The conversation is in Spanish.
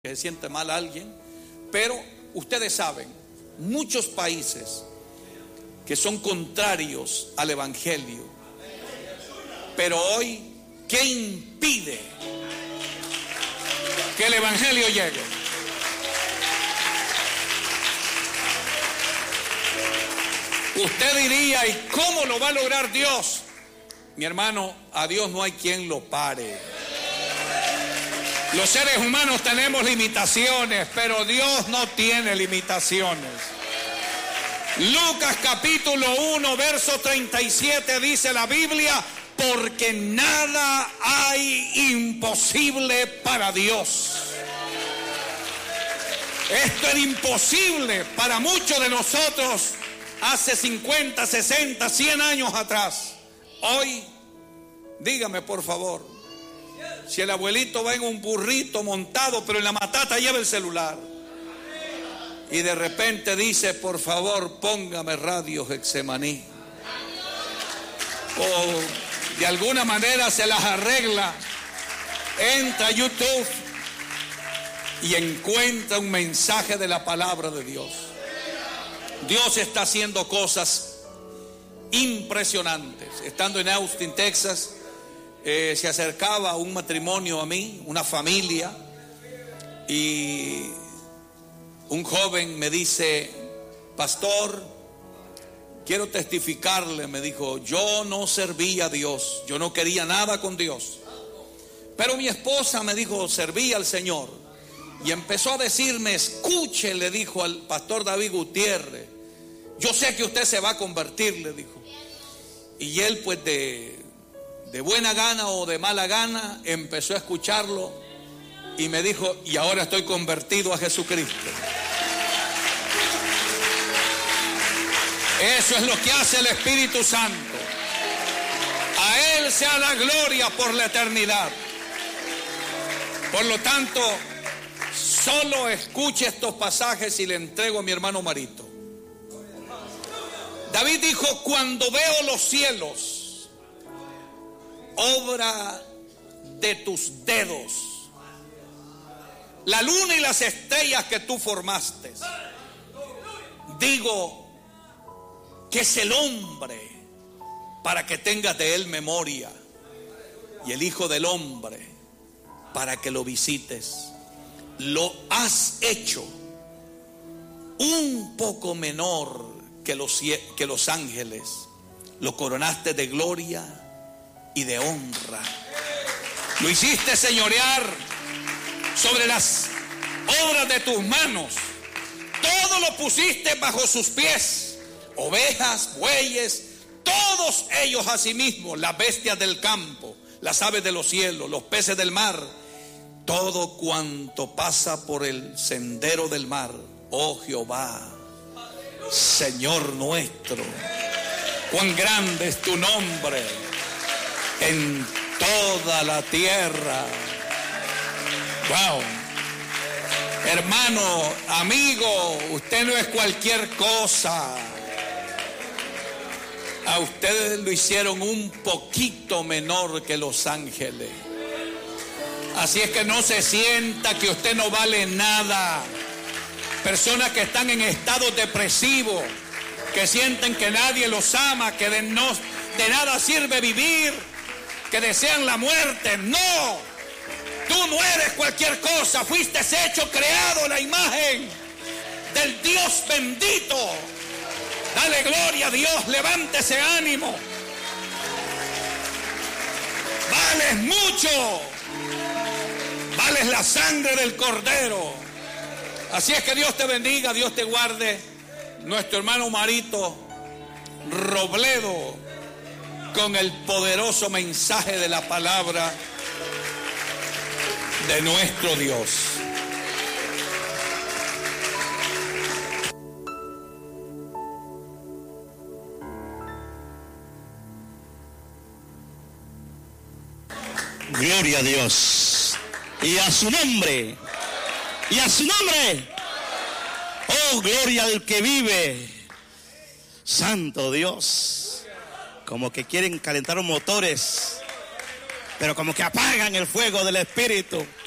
que se siente mal a alguien, pero ustedes saben, muchos países que son contrarios al evangelio, pero hoy, ¿qué impide que el evangelio llegue? Usted diría, ¿y cómo lo va a lograr Dios? Mi hermano, a Dios no hay quien lo pare. Los seres humanos tenemos limitaciones, pero Dios no tiene limitaciones. Lucas capítulo 1, verso 37 dice la Biblia, porque nada hay imposible para Dios. Esto era imposible para muchos de nosotros hace 50, 60, 100 años atrás. Hoy, dígame por favor, si el abuelito va en un burrito montado, pero en la matata lleva el celular, y de repente dice, por favor, póngame Radio Getsemaní, o de alguna manera se las arregla, entra a YouTube y encuentra un mensaje de la palabra de Dios. Dios está haciendo cosas impresionantes. Estando en Austin, Texas, se acercaba un matrimonio a mí, una familia, y un joven me dice, pastor, quiero testificarle, me dijo, yo no servía a Dios, yo no quería nada con Dios, pero mi esposa me dijo, servía al Señor, y empezó a decirme, escuche, le dijo al pastor David Gutiérrez, yo sé que usted se va a convertir, le dijo. Y él, pues de buena gana o de mala gana, empezó a escucharlo y me dijo, y ahora estoy convertido a Jesucristo. Eso es lo que hace el Espíritu Santo. A Él sea la gloria por la eternidad. Por lo tanto, solo escuche estos pasajes y le entrego a mi hermano Marito. David dijo, cuando veo los cielos, obra de tus dedos, la luna y las estrellas que tú formaste, digo, ¿qué es el hombre para que tengas de él memoria? Y el Hijo del Hombre para que lo visites. Lo has hecho un poco menor que los ángeles, lo coronaste de gloria y de honra, lo hiciste señorear sobre las obras de tus manos, todo lo pusiste bajo sus pies, ovejas, bueyes, todos ellos asimismo, las bestias del campo, las aves de los cielos, los peces del mar, todo cuanto pasa por el sendero del mar. Oh Jehová, Señor nuestro, cuán grande es tu nombre en toda la tierra. Wow. Hermano, amigo, usted no es cualquier cosa. A ustedes lo hicieron un poquito menor que los ángeles. Así es que no se sienta que usted no vale nada. Personas que están en estados depresivos, que sienten que nadie los ama, que de nada sirve vivir, que desean la muerte. No, tú no eres cualquier cosa, fuiste hecho, creado la imagen del Dios bendito. Dale gloria a Dios, levántese ánimo. Vales mucho, vales la sangre del Cordero. Así es que Dios te bendiga, Dios te guarde. Nuestro hermano Marito Robledo con el poderoso mensaje de la palabra de nuestro Dios. Gloria a Dios y a su nombre. Y a su nombre. Oh, gloria al que vive. Santo Dios. Como que quieren calentar los motores, pero como que apagan el fuego del Espíritu.